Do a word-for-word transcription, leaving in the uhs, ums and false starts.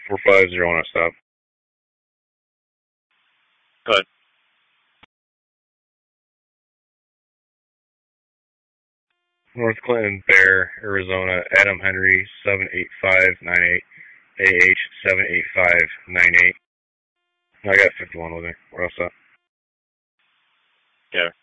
four five zero on a stop. Go ahead. North Clinton, Bear, Arizona, Adam Henry, seven eight five nine eight, A H seven eight five nine eight. I got fifty-one with me. We're all set. Yeah.